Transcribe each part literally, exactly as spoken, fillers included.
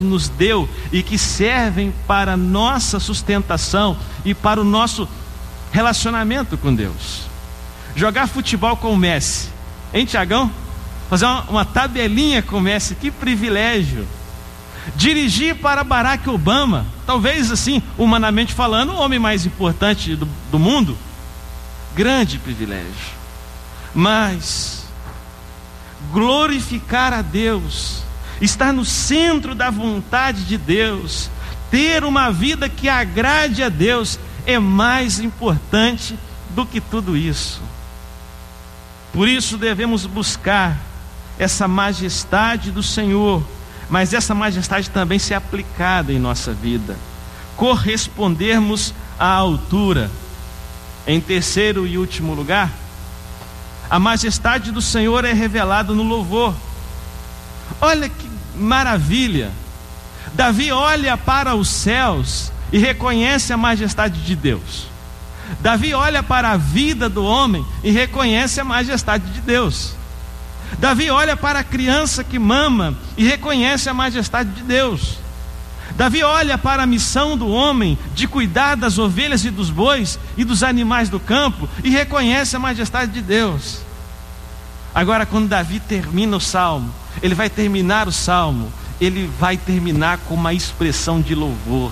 nos deu e que servem para a nossa sustentação e para o nosso relacionamento com Deus. Jogar futebol com o Messi, hein, Tiagão? Fazer uma, uma tabelinha com o Messi, que privilégio. Dirigir para Barack Obama, talvez assim, humanamente falando, o homem mais importante do, do mundo. Grande privilégio. Mas glorificar a Deus, estar no centro da vontade de Deus, ter uma vida que agrade a Deus, é mais importante do que tudo isso. Por isso devemos buscar essa majestade do Senhor, mas essa majestade também ser aplicada em nossa vida, correspondermos à altura. Em terceiro e último lugar, a majestade do Senhor é revelada no louvor. Olha que maravilha! Davi olha para os céus e reconhece a majestade de Deus. Davi olha para a vida do homem e reconhece a majestade de Deus. Davi olha para a criança que mama e reconhece a majestade de Deus. Davi olha para a missão do homem de cuidar das ovelhas e dos bois e dos animais do campo e reconhece a majestade de Deus. Agora, quando Davi termina o salmo, ele vai terminar o salmo, ele vai terminar com uma expressão de louvor.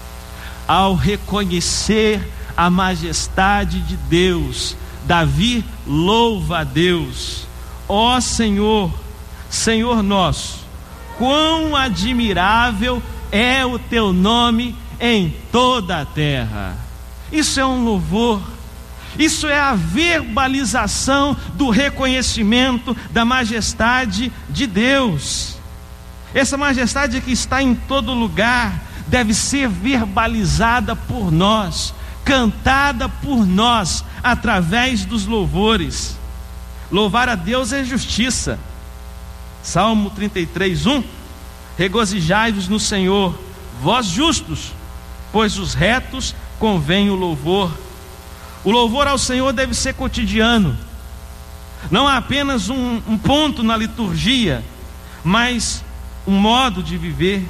Ao reconhecer a majestade de Deus, Davi louva a Deus. Ó Senhor, Senhor nosso, quão admirável é o teu nome em toda a terra. Isso é um louvor, isso é a verbalização do reconhecimento da majestade de Deus. Essa majestade que está em todo lugar deve ser verbalizada por nós, cantada por nós através dos louvores. Louvar a Deus é justiça. Salmo trinta e três, um: regozijai-vos no Senhor, vós justos, pois os retos convém o louvor. O louvor ao Senhor deve ser cotidiano, não apenas um, um ponto na liturgia, mas um modo de viver.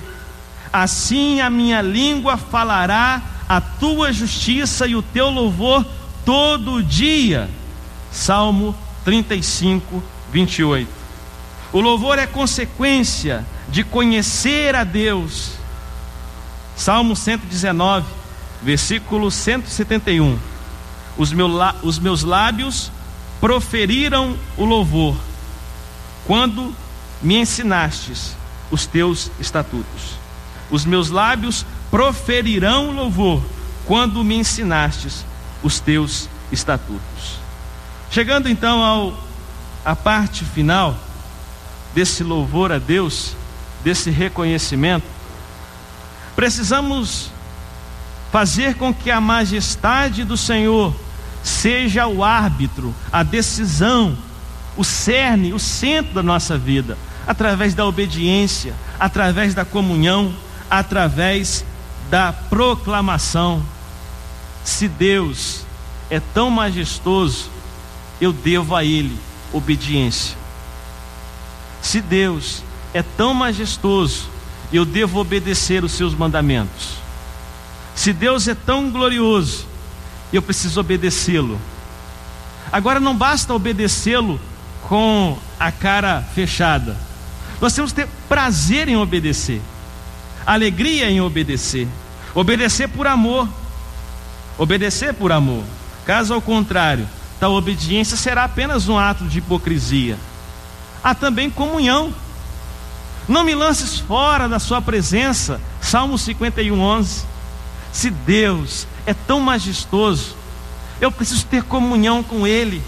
Assim a minha língua falará a tua justiça e o teu louvor todo o dia. Salmo trinta e cinco, vinte e oito. O louvor é consequência de conhecer a Deus. Salmo cento e dezenove, versículo cento e setenta e um. Os, meu, os meus lábios proferiram o louvor quando me ensinastes os teus estatutos. Os meus lábios proferirão o louvor quando me ensinastes os teus estatutos. Chegando então ao, à parte final desse louvor a Deus, desse reconhecimento, precisamos fazer com que a majestade do Senhor seja o árbitro, a decisão, o cerne, o centro da nossa vida, através da obediência, através da comunhão, através da proclamação. Se Deus é tão majestoso, eu devo a Ele obediência. Se Deus é tão majestoso, eu devo obedecer os seus mandamentos. Se Deus é tão glorioso, eu preciso obedecê-lo. Agora, não basta obedecê-lo com a cara fechada. Nós temos que ter prazer em obedecer, alegria em obedecer, obedecer por amor, obedecer por amor. Caso ao contrário, tal obediência será apenas um ato de hipocrisia. Há também comunhão. Não me lances fora da sua presença. Salmo cinquenta e um, onze. Se Deus é tão majestoso, eu preciso ter comunhão com Ele,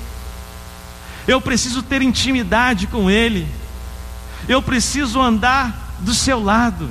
eu preciso ter intimidade com Ele, eu preciso andar do seu lado.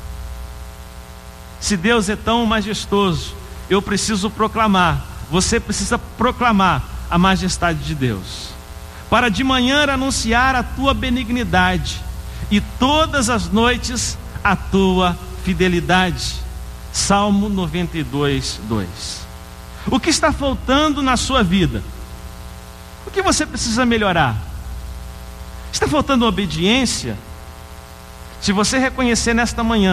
Se Deus é tão majestoso, eu preciso proclamar, você precisa proclamar a majestade de Deus, para de manhã anunciar a tua benignidade e todas as noites a tua fidelidade. Salmo noventa e dois, dois. O que está faltando na sua vida? O que você precisa melhorar? Está faltando obediência? Se você reconhecer nesta manhã